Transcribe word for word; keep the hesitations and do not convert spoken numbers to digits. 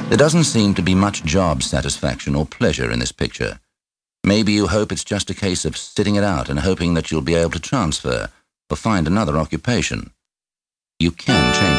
There doesn't seem to be much job satisfaction or pleasure in this picture. Maybe you hope it's just a case of sitting it out and hoping that you'll be able to transfer or find another occupation. You can change